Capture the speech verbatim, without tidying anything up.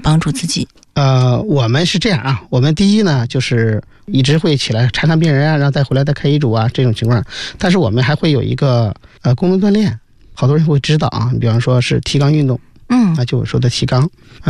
帮助自己？ 呃，我们是这样啊，我们第一呢，就是一直会起来查查病人啊，然后再回来再开医嘱啊，这种情况。但是我们还会有一个呃功能锻炼，好多人会知道啊，比方说是提肛运动， 嗯， 啊，就我说的提肛。